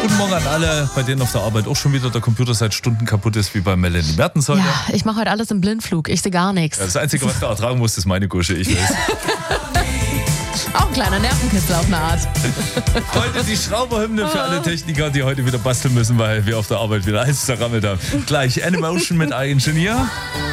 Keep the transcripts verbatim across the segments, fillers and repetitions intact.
Guten Morgen an alle, bei denen auf der Arbeit auch schon wieder der Computer seit Stunden kaputt ist, wie bei Melanie Mertens heute. Ja, ich mache heute alles im Blindflug, ich sehe gar nichts. Ja, das Einzige, was du ertragen musst, ist meine Gusche, ich weiß. Auch ein kleiner Nervenkitzel auf eine Art. Heute die Schrauberhymne für alle Techniker, die heute wieder basteln müssen, weil wir auf der Arbeit wieder alles zerrammelt haben. Gleich Animation mit iEngineer.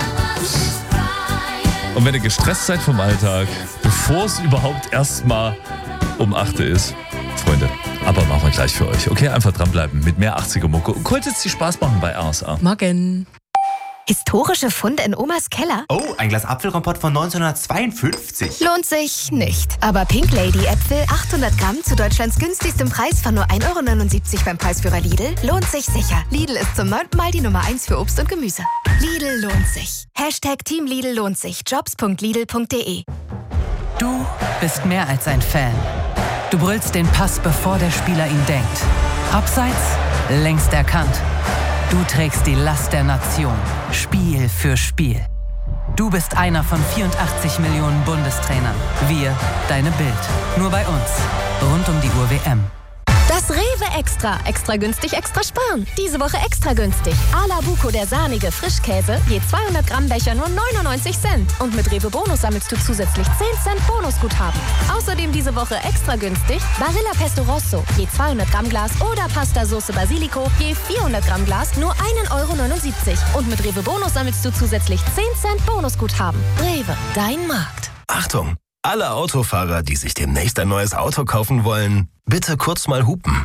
Und wenn ihr gestresst seid vom Alltag, bevor es überhaupt erstmal um acht ist, Freunde, aber machen wir gleich für euch. Okay, einfach dranbleiben mit mehr achtziger-Mucke. Und kurz jetzt die Spaß machen bei R S A. Morgen. Historische Funde in Omas Keller? Oh, ein Glas Apfelkompott von neunzehnhundertzweiundfünfzig. Lohnt sich nicht. Aber Pink Lady Äpfel, achthundert Gramm zu Deutschlands günstigstem Preis von nur ein Euro neunundsiebzig beim Preisführer Lidl, lohnt sich sicher. Lidl ist zum neunten Mal die Nummer eins für Obst und Gemüse. Lidl lohnt sich. Hashtag Team Lidl lohnt sich. jobs punkt lidl punkt de. Du bist mehr als ein Fan. Du brüllst den Pass, bevor der Spieler ihn denkt. Abseits, längst erkannt. Du trägst die Last der Nation, Spiel für Spiel. Du bist einer von vierundachtzig Millionen Bundestrainern. Wir, deine Bild. Nur bei uns. Rund um die Uhr W M. Das Rewe Extra. Extra günstig, extra sparen. Diese Woche extra günstig. Ala Buco, der sahnige Frischkäse, je zweihundert Gramm Becher nur neunundneunzig Cent. Und mit Rewe Bonus sammelst du zusätzlich zehn Cent Bonusguthaben. Außerdem diese Woche extra günstig Barilla Pesto Rosso, je zweihundert Gramm Glas oder Pasta Sauce Basilico, je vierhundert Gramm Glas nur ein Euro neunundsiebzig. Und mit Rewe Bonus sammelst du zusätzlich zehn Cent Bonusguthaben. Rewe, dein Markt. Achtung! Alle Autofahrer, die sich demnächst ein neues Auto kaufen wollen, bitte kurz mal hupen.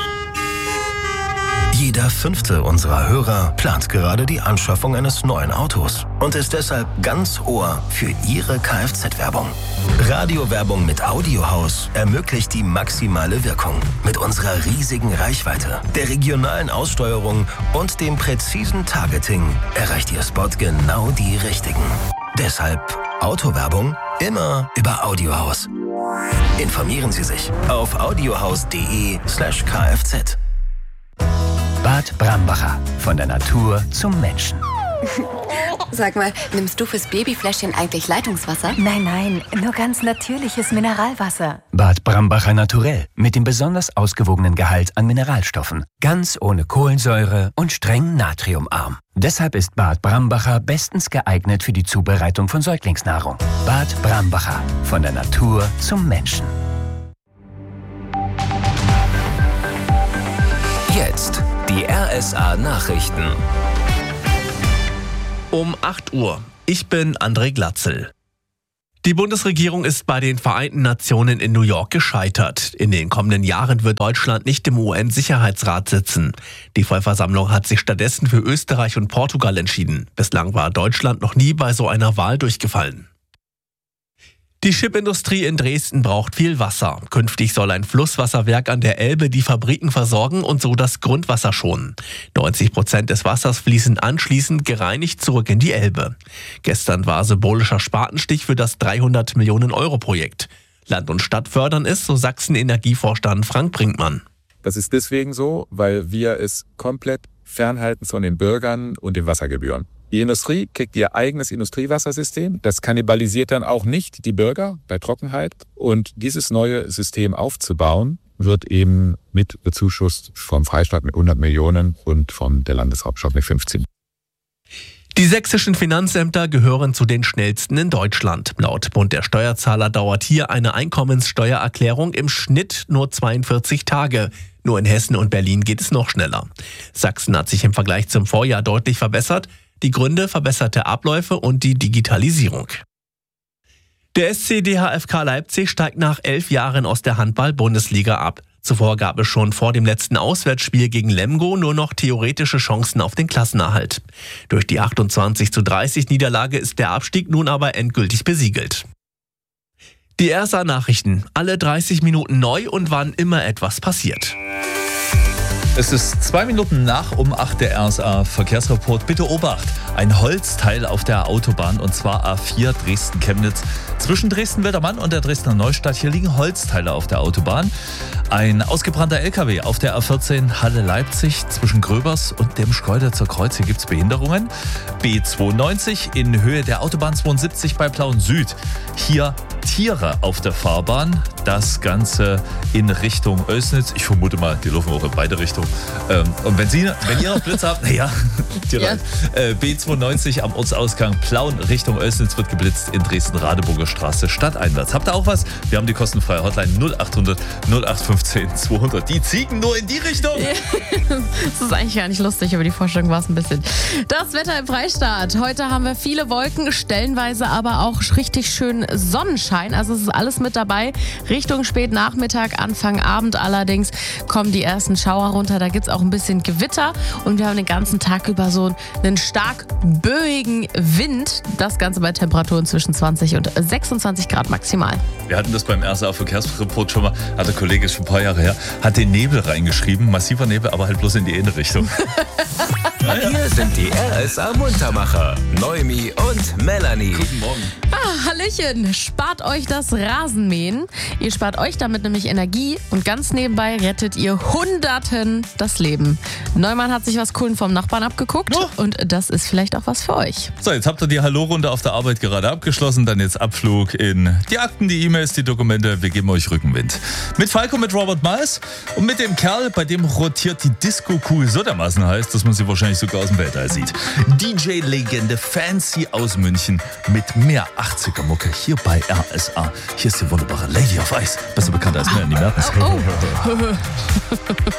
Jeder fünfte unserer Hörer plant gerade die Anschaffung eines neuen Autos und ist deshalb ganz Ohr für Ihre Kfz-Werbung. Radiowerbung mit Audiohaus ermöglicht die maximale Wirkung. Mit unserer riesigen Reichweite, der regionalen Aussteuerung und dem präzisen Targeting erreicht Ihr Spot genau die Richtigen. Deshalb Autowerbung immer über Audiohaus. Informieren Sie sich auf audiohaus.de slash kfz. Bad Brambacher. Von der Natur zum Menschen. Sag mal, nimmst du fürs Babyfläschchen eigentlich Leitungswasser? Nein, nein, nur ganz natürliches Mineralwasser. Bad Brambacher Naturell. Mit dem besonders ausgewogenen Gehalt an Mineralstoffen. Ganz ohne Kohlensäure und streng natriumarm. Deshalb ist Bad Brambacher bestens geeignet für die Zubereitung von Säuglingsnahrung. Bad Brambacher. Von der Natur zum Menschen. Jetzt die R S A-Nachrichten. Um acht Uhr. Ich bin André Glatzel. Die Bundesregierung ist bei den Vereinten Nationen in New York gescheitert. In den kommenden Jahren wird Deutschland nicht im U N-Sicherheitsrat sitzen. Die Vollversammlung hat sich stattdessen für Österreich und Portugal entschieden. Bislang war Deutschland noch nie bei so einer Wahl durchgefallen. Die Chipindustrie in Dresden braucht viel Wasser. Künftig soll ein Flusswasserwerk an der Elbe die Fabriken versorgen und so das Grundwasser schonen. neunzig Prozent des Wassers fließen anschließend gereinigt zurück in die Elbe. Gestern war symbolischer Spatenstich für das dreihundert Millionen Euro Projekt. Land und Stadt fördern es, so Sachsen-Energievorstand Frank Brinkmann. Das ist deswegen so, weil wir es komplett fernhalten von den Bürgern und den Wassergebühren. Die Industrie kriegt ihr eigenes Industriewassersystem. Das kannibalisiert dann auch nicht die Bürger bei Trockenheit. Und dieses neue System aufzubauen, wird eben mit bezuschusst vom Freistaat mit hundert Millionen und von der Landeshauptstadt mit fünfzehn. Die sächsischen Finanzämter gehören zu den schnellsten in Deutschland. Laut Bund der Steuerzahler dauert hier eine Einkommenssteuererklärung im Schnitt nur zweiundvierzig Tage. Nur in Hessen und Berlin geht es noch schneller. Sachsen hat sich im Vergleich zum Vorjahr deutlich verbessert. Die Gründe: verbesserte Abläufe und die Digitalisierung. Der S C D H F K Leipzig steigt nach elf Jahren aus der Handball-Bundesliga ab. Zuvor gab es schon vor dem letzten Auswärtsspiel gegen Lemgo nur noch theoretische Chancen auf den Klassenerhalt. Durch die achtundzwanzig zu dreißig Niederlage ist der Abstieg nun aber endgültig besiegelt. Die R S A-Nachrichten. Alle dreißig Minuten neu und wann immer etwas passiert. Es ist zwei Minuten nach um acht der R S A Verkehrsreport. Bitte Obacht. Ein Holzteil auf der Autobahn und zwar A vier Dresden-Chemnitz. Zwischen Dresden-Wildermann und der Dresdner Neustadt. Hier liegen Holzteile auf der Autobahn. Ein ausgebrannter L K W auf der A vierzehn Halle-Leipzig zwischen Gröbers und dem Schkeuditzer Kreuz. Hier gibt es Behinderungen. B zweiundneunzig in Höhe der Autobahn zweiundsiebzig bei Plauen Süd. Hier Tiere auf der Fahrbahn. Das Ganze in Richtung Oelsnitz. Ich vermute mal, die laufen auch in beide Richtungen. Ähm, und wenn, Sie, wenn ihr noch Blitz habt, naja, ja. äh, B zweiundneunzig am Ortsausgang Plauen Richtung Oelsnitz wird geblitzt in Dresden-Radeburger Straße stadteinwärts. Habt ihr auch was? Wir haben die kostenfreie Hotline null achthundert null acht fünfzehn zweihundert. Die ziegen nur in die Richtung. Das ist eigentlich gar nicht lustig, aber die Vorstellung war es ein bisschen. Das Wetter im Freistaat. Heute haben wir viele Wolken, stellenweise aber auch richtig schön Sonnenschein. Also es ist alles mit dabei. Richtung Spätnachmittag, Anfang Abend allerdings kommen die ersten Schauer runter. Da gibt es auch ein bisschen Gewitter und wir haben den ganzen Tag über so einen stark böigen Wind. Das Ganze bei Temperaturen zwischen zwanzig und sechsundzwanzig Grad maximal. Wir hatten das beim R S A-Verkehrsreport schon mal, hat der Kollege, ist schon ein paar Jahre her, hat den Nebel reingeschrieben. Massiver Nebel, aber halt bloß in die eine Richtung. Hier sind die R S A-Muntermacher, Noemi und Melanie. Guten Morgen. Ah, Hallöchen, spart euch das Rasenmähen. Ihr spart euch damit nämlich Energie und ganz nebenbei rettet ihr Hunderten das Leben. Neumann hat sich was Coolen vom Nachbarn abgeguckt oh. und das ist vielleicht auch was für euch. So, jetzt habt ihr die Hallo-Runde auf der Arbeit gerade abgeschlossen, dann jetzt Abflug in die Akten, die E-Mails, die Dokumente. Wir geben euch Rückenwind. Mit Falco, mit Robert Miles und mit dem Kerl, bei dem rotiert die Disco-Kugel so dermaßen heiß, dass man sie wahrscheinlich sogar aus dem Weltall sieht. D J-Legende Fancy aus München mit mehr achtziger-Mucke hier bei R S A. Hier ist die wunderbare Lady of Ice, besser bekannt als Melanie Mertens. Oh.